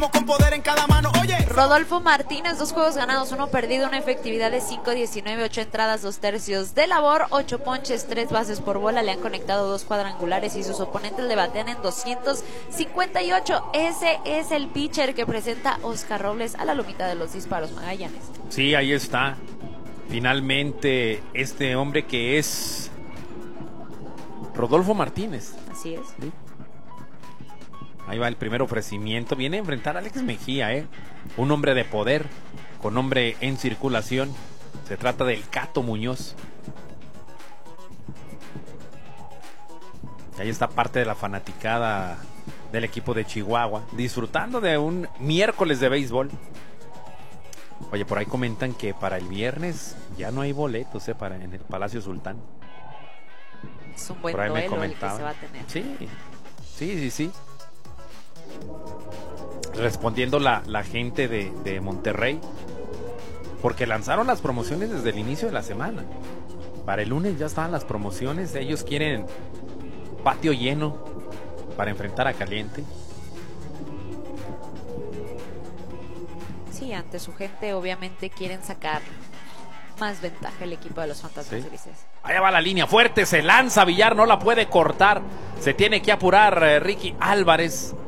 Con poder en cada mano, oye. Rodolfo Martínez, 2 juegos ganados, 1 perdido, una efectividad de 5.19, 8 entradas, 2 tercios de labor, 8 ponches, 3 bases por bola, le han conectado 2 cuadrangulares y sus oponentes le batean en 258. Ese es el pitcher que presenta Oscar Robles a la lomita de los disparos, Magallanes. Sí, ahí está. Finalmente, este hombre que es Rodolfo Martínez. Así es. ¿Sí? Ahí va el primer ofrecimiento. Viene a enfrentar a Alex Mejía, un hombre de poder, con hombre en circulación. Se trata del Cato Muñoz. Y ahí está parte de la fanaticada del equipo de Chihuahua, disfrutando de un miércoles de béisbol. Oye, por ahí comentan que para el viernes ya no hay boletos, en el Palacio Sultán. Es un buen por ahí duelo me el que comentaban. se va a tener. Sí. Respondiendo la gente de Monterrey, porque lanzaron las promociones desde el inicio de la semana. Para el lunes ya estaban las promociones. Ellos quieren patio lleno para enfrentar a Caliente. Sí, ante su gente obviamente quieren sacar más ventaja el equipo de los Fantasmas Grises. Allá va la línea fuerte, se lanza Villar, no la puede cortar. Se tiene que apurar Ricky Álvarez.